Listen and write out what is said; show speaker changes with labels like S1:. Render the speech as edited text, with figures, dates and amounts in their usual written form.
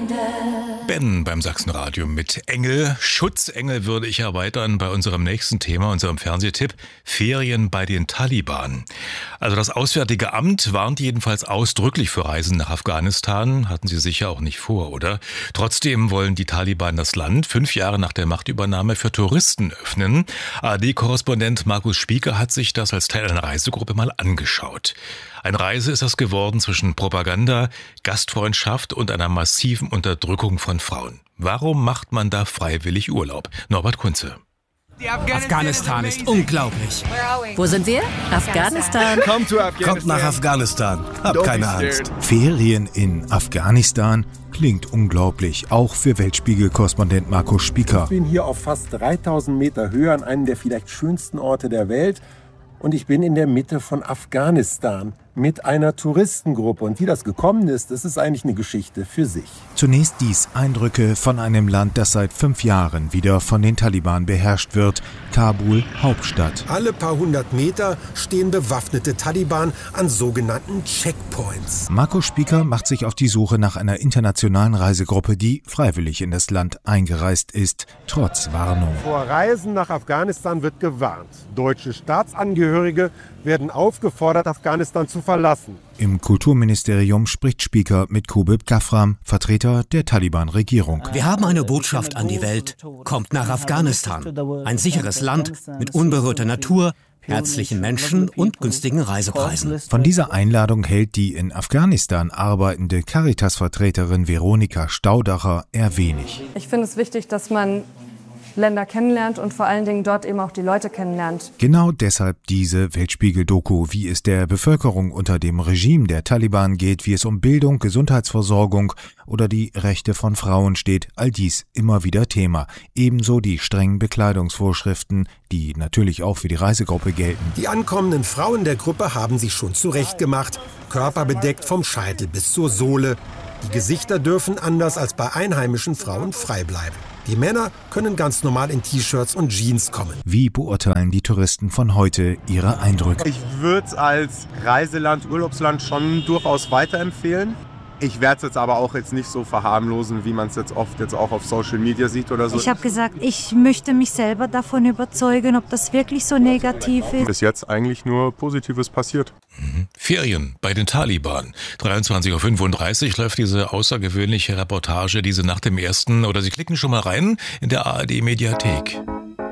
S1: Ben beim Sachsenradio mit Engel. Schutzengel würde ich erweitern bei unserem nächsten Thema, unserem Fernsehtipp: Ferien bei den Taliban. Also das Auswärtige Amt warnt jedenfalls ausdrücklich für Reisen nach Afghanistan. Hatten Sie sicher auch nicht vor, oder? Trotzdem wollen die Taliban das Land 5 Jahre nach der Machtübernahme für Touristen öffnen. ARD-Korrespondent Markus Spieker hat sich das als Teil einer Reisegruppe mal angeschaut. Eine Reise ist das geworden zwischen Propaganda, Gastfreundschaft und einer massiven Unterdrückung von Frauen. Warum macht man da freiwillig Urlaub? Norbert Kunze.
S2: Afghanistan ist unglaublich.
S3: Wo sind wir? Afghanistan.
S2: Kommt nach Afghanistan. Habt keine Angst.
S4: Ferien in Afghanistan klingt unglaublich, auch für Weltspiegel-Korrespondent Markus Spieker.
S5: Ich bin hier auf fast 3000 Meter Höhe an einem der vielleicht schönsten Orte der Welt. Und ich bin in der Mitte von Afghanistan mit einer Touristengruppe. Und wie das gekommen ist, das ist eigentlich eine Geschichte für sich.
S4: Zunächst dies Eindrücke von einem Land, das seit 5 Jahren wieder von den Taliban beherrscht wird. Kabul, Hauptstadt.
S6: Alle paar 100 Meter stehen bewaffnete Taliban an sogenannten Checkpoints.
S4: Markus Spieker macht sich auf die Suche nach einer internationalen Reisegruppe, die freiwillig in das Land eingereist ist, trotz Warnung.
S5: Vor Reisen nach Afghanistan wird gewarnt. Deutsche Staatsangehörige werden aufgefordert, Afghanistan zu verlassen.
S4: Im Kulturministerium spricht Spieker mit Kubib Gafram, Vertreter der Taliban-Regierung.
S2: Wir haben eine Botschaft an die Welt. Kommt nach Afghanistan. Ein sicheres Land mit unberührter Natur, herzlichen Menschen und günstigen Reisepreisen.
S4: Von dieser Einladung hält die in Afghanistan arbeitende Caritas-Vertreterin Veronika Staudacher eher wenig.
S7: Ich finde es wichtig, dass man Länder kennenlernt und vor allen Dingen dort eben auch die Leute kennenlernt.
S4: Genau deshalb diese Weltspiegel-Doku, wie es der Bevölkerung unter dem Regime der Taliban geht, wie es um Bildung, Gesundheitsversorgung oder die Rechte von Frauen steht, all dies immer wieder Thema. Ebenso die strengen Bekleidungsvorschriften, die natürlich auch für die Reisegruppe gelten.
S6: Die ankommenden Frauen der Gruppe haben sich schon zurechtgemacht, körperbedeckt vom Scheitel bis zur Sohle. Die Gesichter dürfen anders als bei einheimischen Frauen frei bleiben. Die Männer können ganz normal in T-Shirts und Jeans kommen.
S4: Wie beurteilen die Touristen von heute ihre Eindrücke?
S8: Ich würde es als Reiseland, Urlaubsland schon durchaus weiterempfehlen. Ich werde es jetzt aber auch nicht so verharmlosen, wie man es jetzt oft auch auf Social Media sieht oder so.
S9: Ich habe gesagt, ich möchte mich selber davon überzeugen, ob das wirklich so negativ ist.
S8: Bis jetzt eigentlich nur Positives passiert.
S1: Ferien bei den Taliban. 23:35 Uhr läuft diese außergewöhnliche Reportage, diese nach dem ersten, oder Sie klicken schon mal rein in der ARD-Mediathek.